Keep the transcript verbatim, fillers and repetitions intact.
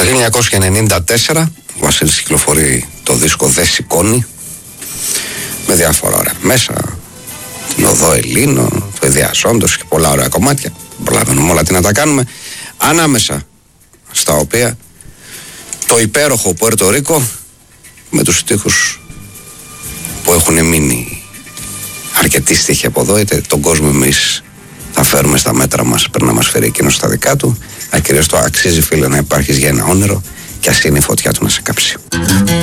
χίλια εννιακόσια ενενήντα τέσσερα ο Βασίλης κυκλοφορεί το δίσκο «Δεν σηκώνει» με διάφορα ωραία μέσα, την Οδό Ελλήνων, το Ιδιασόντος και πολλά ωραία κομμάτια. Προλαβαίνουμε όλα τι να τα κάνουμε. Ανάμεσα στα οποία το υπέροχο Πουέρτο Ρίκο με τους στίχους που έχουν μείνει αρκετοί στίχοι από εδώ, είτε τον κόσμο εμείς θα φέρουμε στα μέτρα μας, πρέπει να μας φέρει εκείνος στα δικά του. Αλλά κυρίως το αξίζει, φίλε, να υπάρχεις για ένα όνειρο, κι ας είναι η φωτιά του να σε κάψει.